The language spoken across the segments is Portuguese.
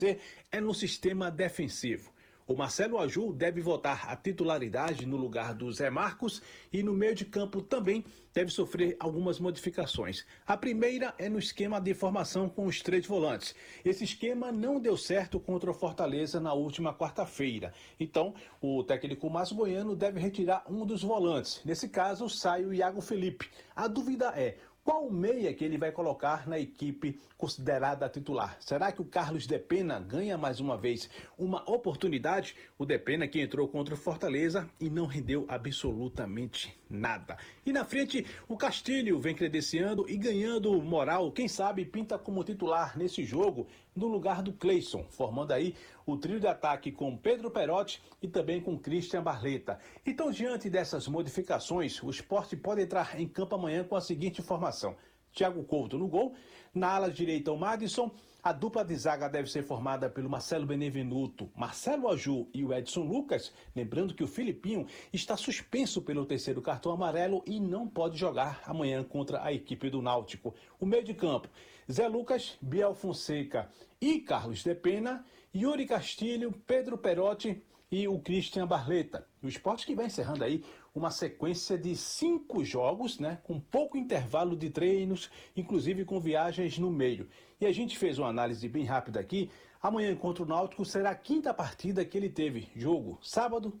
é no sistema defensivo. O Marcelo Aju deve voltar à titularidade no lugar do Zé Marcos e no meio de campo também deve sofrer algumas modificações. A primeira é no esquema de formação com os 3 volantes. Esse esquema não deu certo contra o Fortaleza na última quarta-feira. Então, o técnico Márcio Goiano deve retirar um dos volantes. Nesse caso, sai o Iago Felipe. A dúvida é: qual meia que ele vai colocar na equipe considerada titular? Será que o Carlos Depena ganha mais uma vez uma oportunidade? O Depena que entrou contra o Fortaleza e não rendeu absolutamente nada. E na frente, o Castilho vem credenciando e ganhando moral. Quem sabe pinta como titular nesse jogo no lugar do Cleison, formando aí o trio de ataque com Pedro Perotti e também com Christian Barleta. Então, diante dessas modificações, o Sport pode entrar em campo amanhã com a seguinte formação: Thiago Couto no gol, na ala direita o Madison, a dupla de zaga deve ser formada pelo Marcelo Benevenuto, Marcelo Aju e o Edson Lucas, lembrando que o Filipinho está suspenso pelo 3º cartão amarelo e não pode jogar amanhã contra a equipe do Náutico. O meio de campo: Zé Lucas, Biel Fonseca e Carlos Depena, Yuri Castilho, Pedro Perotti e o Christian Barleta. O Sport que vai encerrando aí uma sequência de 5 jogos, né, com pouco intervalo de treinos, inclusive com viagens no meio. E a gente fez uma análise bem rápida aqui. Amanhã contra o Náutico será a 5ª partida que ele teve. Jogo sábado,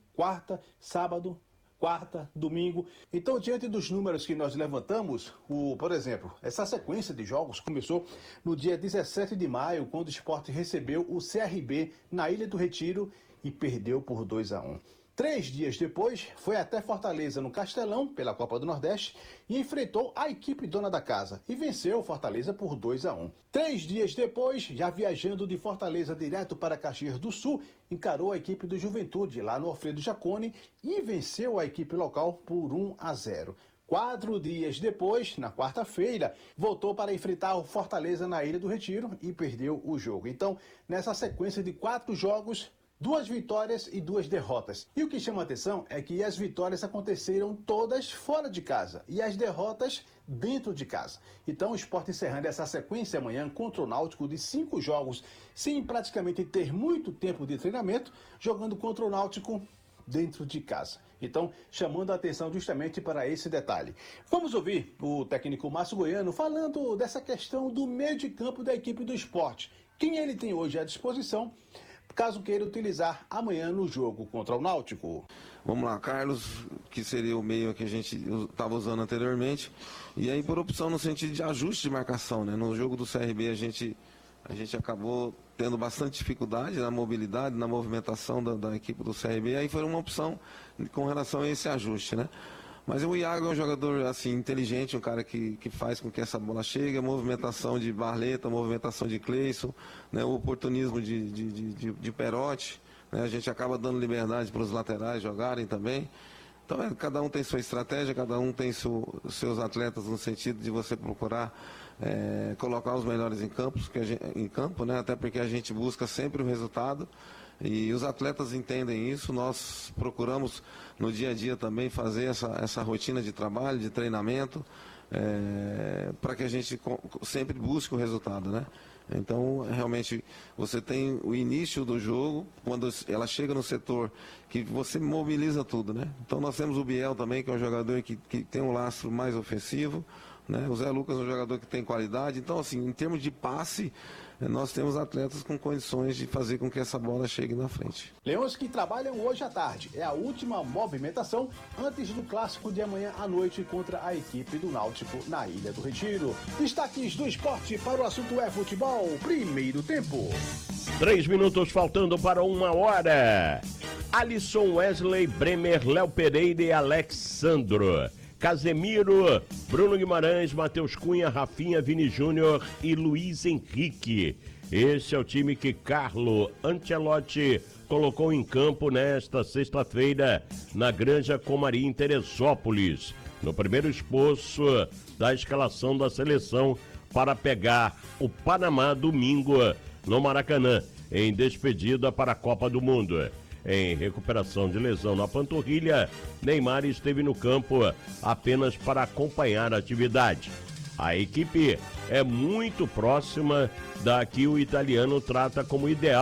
quarta, domingo. Então, diante dos números que nós levantamos, por exemplo, essa sequência de jogos começou no dia 17 de maio, quando o Sport recebeu o CRB na Ilha do Retiro e perdeu por 2-1. 3 dias depois, foi até Fortaleza no Castelão, pela Copa do Nordeste, e enfrentou a equipe dona da casa e venceu o Fortaleza por 2-1. 3 dias depois, já viajando de Fortaleza direto para Caxias do Sul, encarou a equipe do Juventude lá no Alfredo Jaconi e venceu a equipe local por 1-0. 4 dias depois, na quarta-feira, voltou para enfrentar o Fortaleza na Ilha do Retiro e perdeu o jogo. Então, nessa sequência de 4 jogos, 2 vitórias e 2 derrotas. E o que chama a atenção é que as vitórias aconteceram todas fora de casa e as derrotas dentro de casa. Então o Sport encerrando essa sequência amanhã contra o Náutico de 5 jogos, sem praticamente ter muito tempo de treinamento, jogando contra o Náutico dentro de casa. Então, chamando a atenção justamente para esse detalhe. Vamos ouvir o técnico Márcio Goiano falando dessa questão do meio de campo da equipe do Sport. Quem ele tem hoje à disposição, caso queira utilizar amanhã no jogo contra o Náutico. Vamos lá, Carlos, que seria o meio que a gente estava usando anteriormente, e aí por opção no sentido de ajuste de marcação, né? No jogo do CRB a gente acabou tendo bastante dificuldade na mobilidade, na movimentação da equipe do CRB, aí foi uma opção com relação a esse ajuste, né? Mas o Iago é um jogador assim, inteligente, um cara que faz com que essa bola chegue, a movimentação de Barleta, a movimentação de Cleison, né, o oportunismo de Perotti, né, a gente acaba dando liberdade para os laterais jogarem também. Então cada um tem sua estratégia, cada um tem seus atletas no sentido de você procurar colocar os melhores em campo, né, até porque a gente busca sempre o resultado. E os atletas entendem isso, nós procuramos no dia a dia também fazer essa rotina de trabalho, de treinamento, para que a gente sempre busque o resultado, né? Então, realmente, você tem o início do jogo, quando ela chega no setor, que você mobiliza tudo, né? Então, nós temos o Biel também, que é um jogador que tem um lastro mais ofensivo, né? O Zé Lucas é um jogador que tem qualidade. Então, assim, em termos de passe, nós temos atletas com condições de fazer com que essa bola chegue na frente. Leões que trabalham hoje à tarde. É a última movimentação antes do clássico de amanhã à noite contra a equipe do Náutico na Ilha do Retiro. Destaques do esporte para o assunto é futebol. Primeiro tempo. 3 minutos faltando para 1h. Alisson, Wesley, Bremer, Léo Pereira e Alexandro. Casemiro, Bruno Guimarães, Matheus Cunha, Rafinha, Vini Júnior e Luiz Henrique. Esse é o time que Carlo Ancelotti colocou em campo nesta sexta-feira na Granja Comari, em Teresópolis, no primeiro esboço da escalação da seleção para pegar o Panamá domingo no Maracanã, em despedida para a Copa do Mundo. Em recuperação de lesão na panturrilha, Neymar esteve no campo apenas para acompanhar a atividade. A equipe é muito próxima da que o italiano trata como ideal.